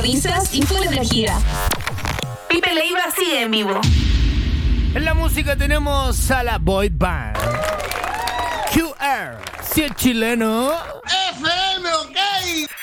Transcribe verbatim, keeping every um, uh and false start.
risas y full energía. Pipe Leiva sigue en vivo. En la música tenemos a la boy band Q R, si es chileno.